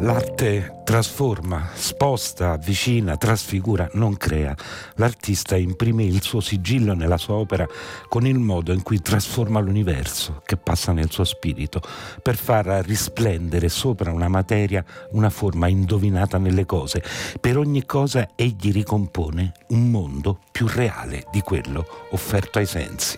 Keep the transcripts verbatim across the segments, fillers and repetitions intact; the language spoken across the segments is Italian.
L'arte trasforma, sposta, avvicina, trasfigura, non crea. L'artista imprime il suo sigillo nella sua opera con il modo in cui trasforma l'universo che passa nel suo spirito per far risplendere sopra una materia una forma indovinata nelle cose. Per ogni cosa egli ricompone un mondo più reale di quello offerto ai sensi.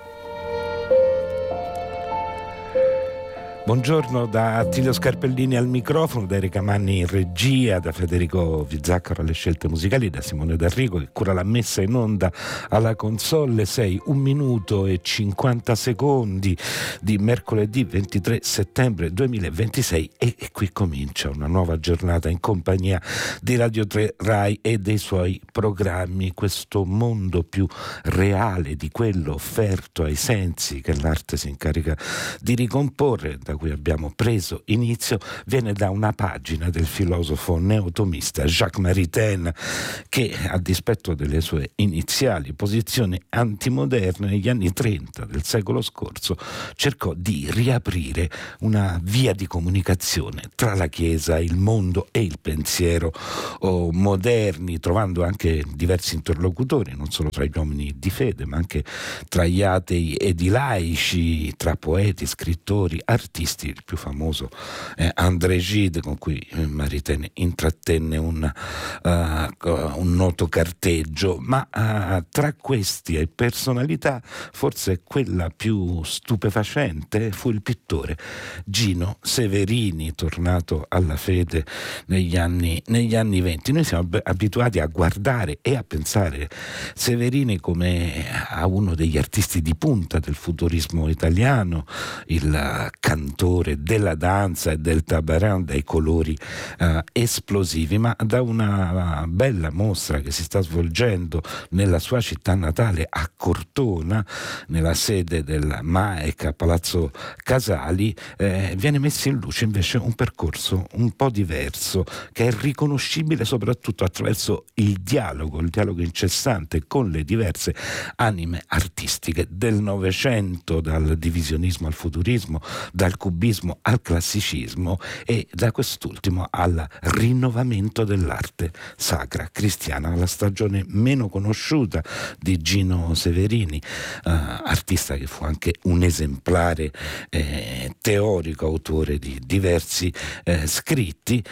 Buongiorno da Attilio Scarpellini al microfono, da Erika Manni in regia, da Federico Vizzaccaro alle scelte musicali, da Simone D'Arrigo che cura la messa in onda alla console. Sei un minuto e cinquanta secondi di mercoledì ventitré settembre duemilaventisei e, e qui comincia una nuova giornata in compagnia di Radio tre Rai e dei suoi programmi. Questo mondo più reale di quello offerto ai sensi che l'arte si incarica di ricomporre, da cui abbiamo preso inizio, viene da una pagina del filosofo neotomista Jacques Maritain, che a dispetto delle sue iniziali posizioni antimoderne negli anni trenta del secolo scorso cercò di riaprire una via di comunicazione tra la Chiesa, il mondo e il pensiero oh, moderni, trovando anche diversi interlocutori, non solo tra gli uomini di fede ma anche tra gli atei ed i laici, tra poeti, scrittori, artisti. Il più famoso è André Gide, con cui Maritain intrattenne un, uh, un noto carteggio, ma uh, tra questi e personalità forse quella più stupefacente fu il pittore Gino Severini, tornato alla fede negli anni, negli anni venti. Noi siamo abituati a guardare e a pensare Severini come a uno degli artisti di punta del futurismo italiano, il cantore della danza e del tabaran dai colori uh, esplosivi, ma da una bella mostra che si sta svolgendo nella sua città natale a Cortona, nella sede del MAEC a Palazzo Casali, eh, viene messo in luce invece un percorso un po' diverso, che è riconoscibile soprattutto attraverso il dialogo, il dialogo incessante con le diverse anime artistiche del Novecento, dal divisionismo al futurismo, dal cubismo al classicismo e da quest'ultimo al rinnovamento dell'arte sacra cristiana, la stagione meno conosciuta di Gino Severini, eh, artista che fu anche un esemplare eh, teorico, autore di diversi eh, scritti,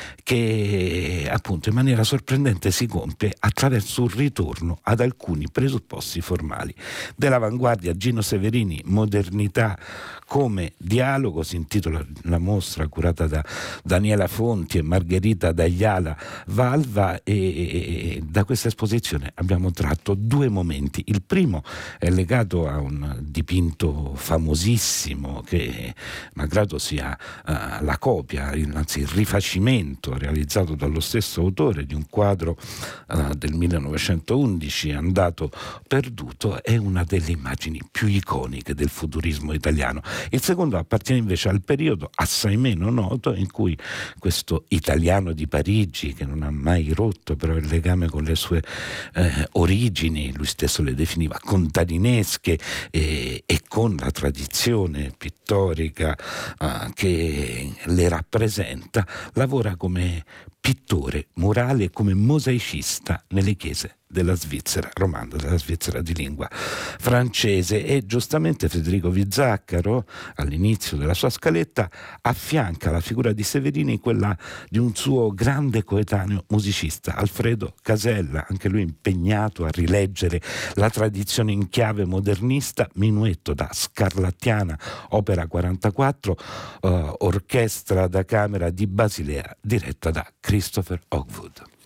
che appunto in maniera sorprendente si compie attraverso un ritorno ad alcuni presupposti formali dell'avanguardia. Gino Severini, modernità come dialogo, si intitola la mostra, curata da Daniela Fonti e Margherita Dagliala Valva, e, e, e da questa esposizione abbiamo tratto due momenti. Il primo è legato a un dipinto famosissimo che, malgrado sia uh, la copia, anzi il rifacimento realizzato dallo stesso autore di un quadro uh, del millenovecentoundici andato perduto, è una delle immagini più iconiche del futurismo italiano. Il secondo appartiene invece al periodo assai meno noto in cui questo italiano di Parigi, che non ha mai rotto però il legame con le sue eh, origini, lui stesso le definiva contadinesche, e, e con la tradizione pittorica eh, che le rappresenta, lavora come pittore murale e come mosaicista nelle chiese della Svizzera romanda, della Svizzera di lingua francese. E giustamente Federico Vizzaccaro, all'inizio della sua scaletta, affianca la figura di Severini quella di un suo grande coetaneo musicista, Alfredo Casella, anche lui impegnato a rileggere la tradizione in chiave modernista. Minuetto da Scarlattiana, opera quarantaquattro, uh, orchestra da camera di Basilea diretta da Christopher Hogwood.